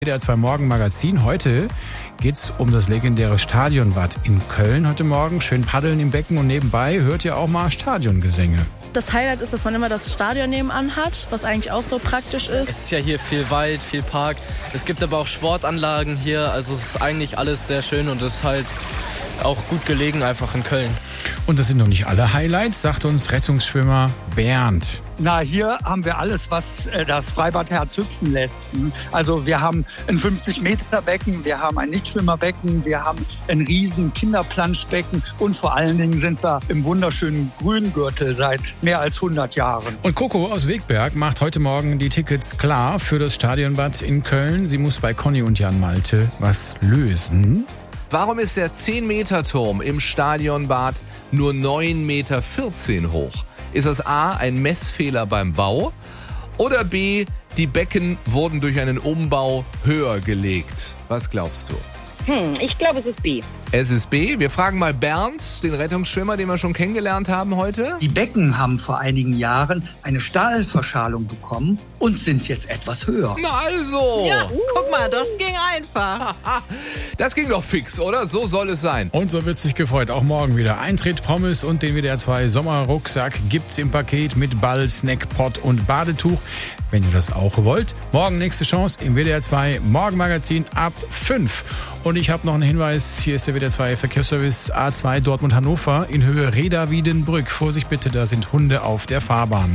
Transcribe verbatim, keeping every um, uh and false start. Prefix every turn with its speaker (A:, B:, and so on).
A: W D R zwei Morgenmagazin. Heute geht's um das legendäre Stadionbad in Köln heute Morgen. Schön paddeln im Becken und nebenbei hört ihr auch mal Stadiongesänge.
B: Das Highlight ist, dass man immer das Stadion nebenan hat, was eigentlich auch so praktisch ist.
C: Es ist ja hier viel Wald, viel Park. Es gibt aber auch Sportanlagen hier. Also es ist eigentlich alles sehr schön und es ist halt auch gut gelegen einfach in Köln.
A: Und das sind noch nicht alle Highlights, sagt uns Rettungsschwimmer Bernd.
D: Na, hier haben wir alles, was das Freibad Herz hüpfen lässt. Also wir haben ein fünfzig Meter Becken, wir haben ein Nichtschwimmerbecken, wir haben ein riesen Kinderplanschbecken und vor allen Dingen sind wir im wunderschönen Grüngürtel seit mehr als hundert Jahren.
A: Und Coco aus Wegberg macht heute Morgen die Tickets klar für das Stadionbad in Köln. Sie muss bei Conny und Jan Malte was lösen.
E: Warum ist der zehn Meter Turm im Stadionbad nur neun Meter vierzehn hoch? Ist das A, ein Messfehler beim Bau? Oder B, die Becken wurden durch einen Umbau höher gelegt? Was glaubst du?
F: Hm, ich glaube, es ist B.
E: Es ist B. Wir fragen mal Bernd, den Rettungsschwimmer, den wir schon kennengelernt haben heute.
D: Die Becken haben vor einigen Jahren eine Stahlverschalung bekommen und sind jetzt etwas höher.
E: Na also!
B: Ja, guck mal, das ging einfach.
E: Das ging doch fix, oder? So soll es sein.
A: Und so wird sich gefreut. Auch morgen wieder Eintritt, Pommes und den W D R zwei Sommerrucksack gibt's im Paket mit Ball, Snackpot und Badetuch. Wenn ihr das auch wollt. Morgen nächste Chance im W D R zwei Morgenmagazin ab fünf. Und ich habe noch einen Hinweis. Hier ist der W D R zwei Verkehrsservice A zwei Dortmund-Hannover in Höhe Reda-Wiedenbrück. Vorsicht bitte, da sind Hunde auf der Fahrbahn.